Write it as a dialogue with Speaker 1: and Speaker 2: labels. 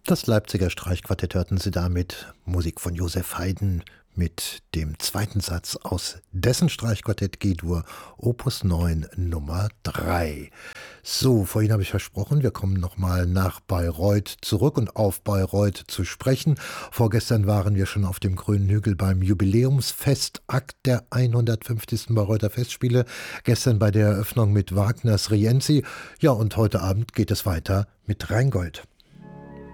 Speaker 1: Das Leipziger Streichquartett hörten Sie damit, Musik von Joseph Haydn mit dem zweiten Satz aus dessen Streichquartett G-Dur, Opus 9, Nummer 3. So, vorhin habe ich versprochen, wir kommen nochmal nach Bayreuth zurück und auf Bayreuth zu sprechen. Vorgestern waren wir schon auf dem Grünen Hügel beim Jubiläumsfestakt der 150. Bayreuther Festspiele. Gestern bei der Eröffnung mit Wagners Rienzi. Ja, und heute Abend geht es weiter mit Rheingold.